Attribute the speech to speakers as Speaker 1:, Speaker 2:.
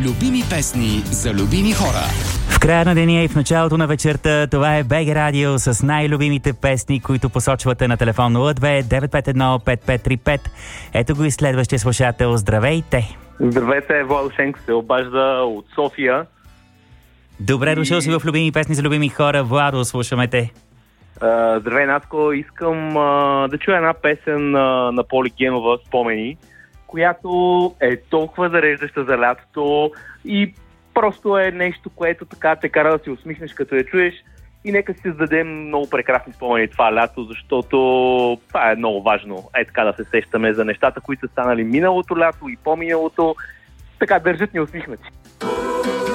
Speaker 1: Любими песни за любими хора.
Speaker 2: В края на деня и в началото на вечерта това е БГ Радио с най-любимите песни, които посочвате на телефон 02-951-5535. Ето го и следващия слушател. Здравейте!
Speaker 3: Здравейте, Владо Шенко се обажда от София.
Speaker 2: Добре дошъл си в любими песни за любими хора. Владо, слушаме те.
Speaker 3: Здравей, Натко. Искам да чуя една песен на Поли Генова "Спомени", която е толкова зареждаща за лятото и просто е нещо, което така те кара да си усмихнеш като я чуеш, и нека си създадем много прекрасни спомени това лято, защото това е много важно. Така да се сещаме за нещата, които са станали миналото лято и по-миналото, така държат ни усмихнати.